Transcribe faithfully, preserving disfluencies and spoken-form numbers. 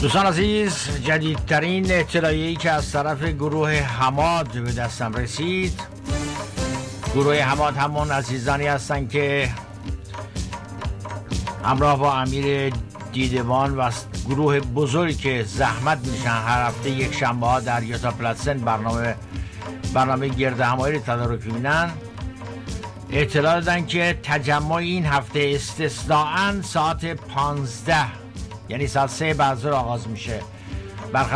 دوستان عزیز، جدیدترین اطلاعیه‌ای که از طرف گروه حماد به دستم رسید، گروه حماد همون عزیزانی هستند که همراه با امیر دیدبان و گروه بزرگی که زحمت میشن هر هفته یک شنبه ها در یوتا پلاتسن برنامه برنامه گرد همایی رو تدارک می‌بینن، اطلاع دادن که تجمع این هفته استثناءً ساعت پانزده، یعنی ساعت سه بعد از ظهر آغاز میشه